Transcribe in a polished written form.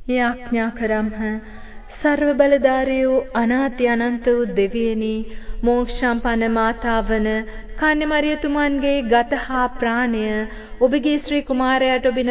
යාඥා කරම්හ. සර්ව බලධාරී වූ අනාති අනන්ත වූ දෙවියනි, මෝක්ෂම්පන්න මාතාවන කන්‍ය මරියතුමන්ගේ ගත හා ප්‍රාණය ඔබගේ ශ්‍රී කුමාරයාට ඔබින